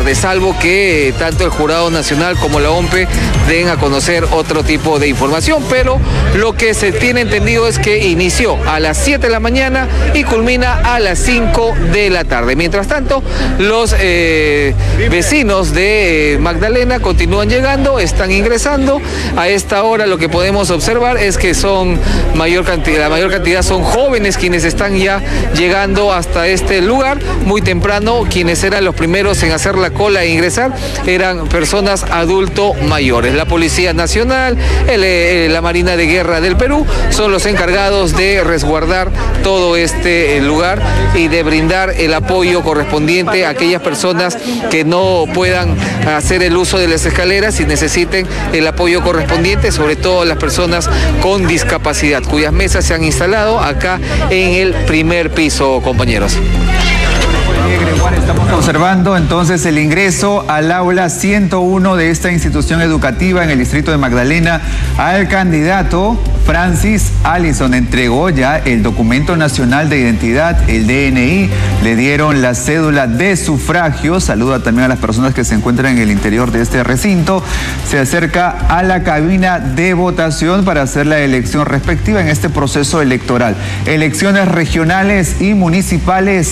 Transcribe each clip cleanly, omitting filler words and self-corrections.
tarde, salvo que tanto el Jurado Nacional como la OMPE den a conocer otro tipo de información, pero lo que se tiene entendido es que inició a las 7 de la mañana y culmina a las 5 de la tarde. Mientras tanto, los vecinos de Magdalena continúan llegando, están ingresando. A esta hora lo que podemos observar es que la mayor cantidad son jóvenes quienes están ya llegando hasta este lugar. Muy temprano, quienes eran los primeros en hacer la cola e ingresar eran personas adulto mayores. La Policía Nacional, la Marina de Guerra del Perú son los encargados de resguardar todo este lugar y de brindar el apoyo correspondiente a aquellas personas que no puedan hacer el uso de las escaleras y necesiten el apoyo correspondiente, sobre todo las personas con discapacidad, cuyas mesas se han instalado acá en el primer piso, compañeros. Estamos observando entonces el ingreso al aula 101 de esta institución educativa en el distrito de Magdalena al candidato Francis Allison. Entregó ya el documento nacional de identidad, el DNI, le dieron la cédula de sufragio. Saluda también a las personas que se encuentran en el interior de este recinto. Se acerca a la cabina de votación para hacer la elección respectiva en este proceso electoral. Elecciones regionales y municipales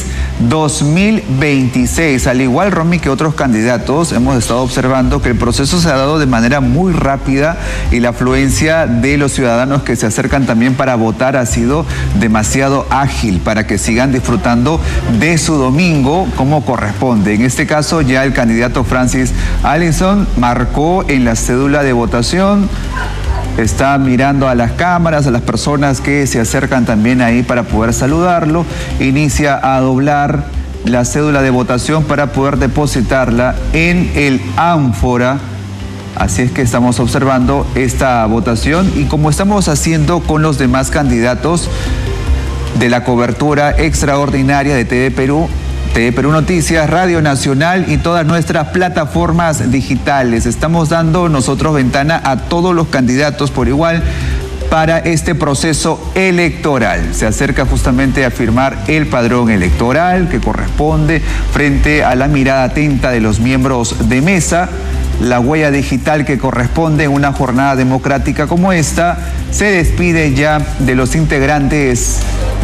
2026. Al igual, Romy, que otros candidatos, hemos estado observando que el proceso se ha dado de manera muy rápida y la afluencia de los ciudadanos que se acercan también para votar ha sido demasiado ágil para que sigan disfrutando de su domingo como corresponde. En este caso, ya el candidato Francis Allison marcó en la cédula de votación. Está mirando a las cámaras, a las personas que se acercan también ahí para poder saludarlo. Inicia a doblar la cédula de votación para poder depositarla en el ánfora. Así es que estamos observando esta votación y como estamos haciendo con los demás candidatos de la cobertura extraordinaria de TV Perú Noticias, Radio Nacional y todas nuestras plataformas digitales. Estamos dando nosotros ventana a todos los candidatos por igual para este proceso electoral. Se acerca justamente a firmar el padrón electoral que corresponde frente a la mirada atenta de los miembros de mesa. La huella digital que corresponde en una jornada democrática como esta. Se despide ya de los integrantes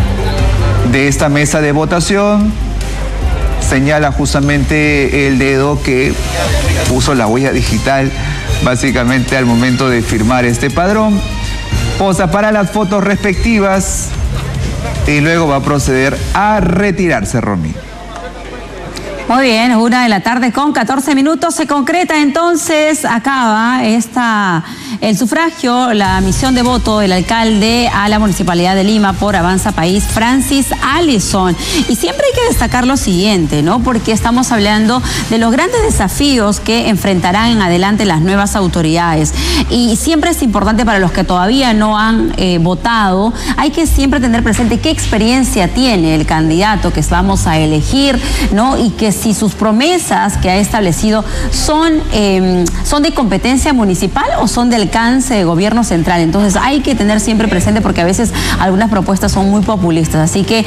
de esta mesa de votación. Señala justamente el dedo que puso la huella digital básicamente al momento de firmar este padrón. Posa para las fotos respectivas y luego va a proceder a retirarse, Romy. Muy bien, 1:14 p.m. Se concreta entonces, acaba el sufragio, la misión de voto del alcalde a la Municipalidad de Lima por Avanza País, Francis Allison. Y siempre hay que destacar lo siguiente, ¿no? Porque estamos hablando de los grandes desafíos que enfrentarán en adelante las nuevas autoridades. Y siempre es importante para los que todavía no han votado, hay que siempre tener presente qué experiencia tiene el candidato que vamos a elegir, ¿no? Y que si sus promesas que ha establecido son de competencia municipal o son de alcance de gobierno central. Entonces hay que tener siempre presente porque a veces algunas propuestas son muy populistas. Así que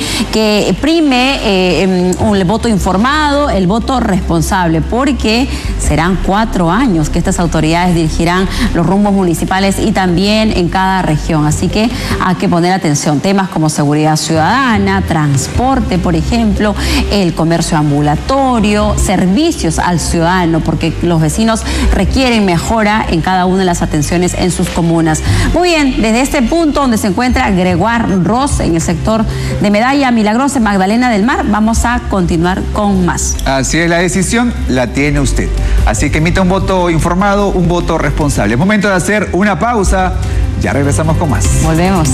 prime el voto informado, el voto responsable, porque serán 4 años que estas autoridades dirigirán los rumbos municipales y también en cada región. Así que hay que poner atención. Temas como seguridad ciudadana, transporte, por ejemplo, el comercio ambulatorio, servicios al ciudadano, porque los vecinos requieren mejora en cada una de las atenciones en sus comunas. Muy bien, desde este punto donde se encuentra Gregoire Ross, en el sector de Medalla Milagrosa, Magdalena del Mar, vamos a continuar con más. Así es, la decisión la tiene usted. Así que emita un voto informado, un voto responsable. Es momento de hacer una pausa. Ya regresamos con más. Volvemos.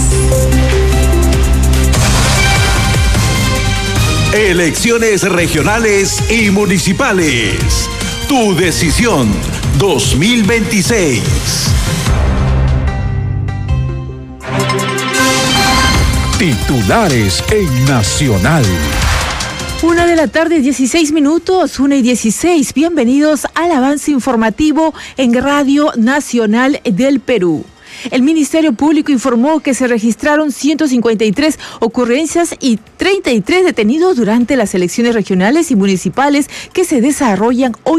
Elecciones regionales y municipales. Tu decisión 2026. Titulares en Nacional. 1:16 p.m, 1:16. Bienvenidos al avance informativo en Radio Nacional del Perú. El Ministerio Público informó que se registraron 153 ocurrencias y 33 detenidos durante las elecciones regionales y municipales que se desarrollan hoy.